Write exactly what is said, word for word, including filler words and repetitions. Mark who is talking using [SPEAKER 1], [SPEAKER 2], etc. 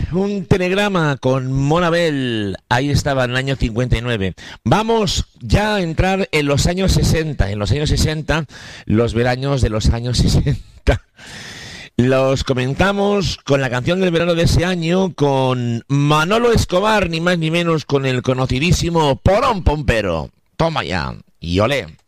[SPEAKER 1] un telegrama con Monabel, ahí estaba en el año cincuenta y nueve. Vamos ya a entrar en los años sesenta, en los años sesenta, los veranos de los años sesenta. Los comentamos con la canción del verano de ese año, con Manolo Escobar, ni más ni menos, con el conocidísimo Porón Pompero. Toma ya, y olé.